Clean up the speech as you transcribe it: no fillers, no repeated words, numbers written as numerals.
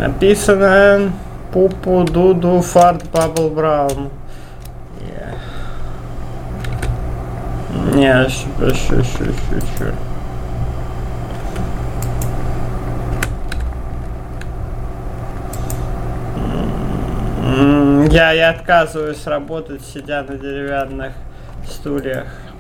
Написано Пупу, Дуду, Фарт, Бабл Браун. Не, шучу. Я отказываюсь работать, сидя на деревянных стульях.